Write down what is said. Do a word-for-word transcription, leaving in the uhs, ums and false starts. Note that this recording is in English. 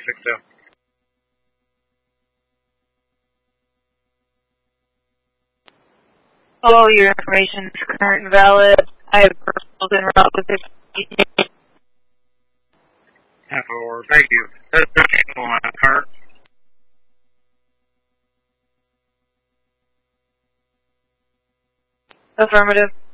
six zero. All your information is current and valid. I have parcels en route with this. Half hour. Thank you. That's the on my part. Affirmative.